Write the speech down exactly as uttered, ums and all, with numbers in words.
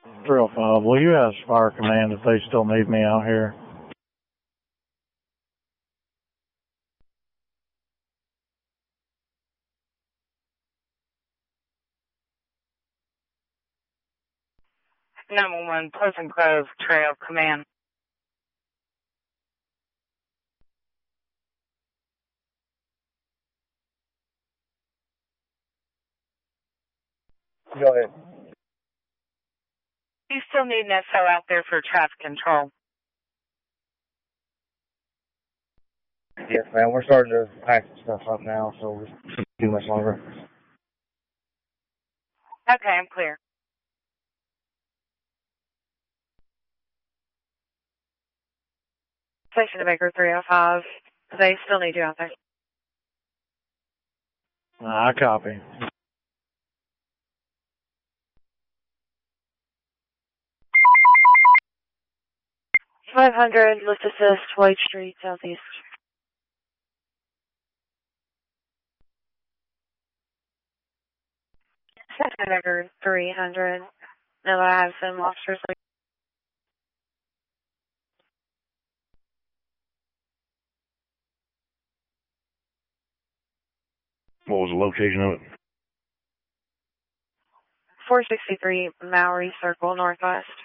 three oh five, will you ask Fire Command if they still need me out here? nine one one, Pleasant Grove Trail Command. Go ahead. You still need an S O out there for traffic control. Yes, man, we're starting to pack stuff up now, so we shouldn't be too much longer. Okay, I'm clear. Station to Baker three oh five. They still need you out there. I copy. five hundred, lift assist, White Street, Southeast. Station to Baker three hundred. No, I have some officers. What was the location of it? four sixty-three Maury Circle, Northwest.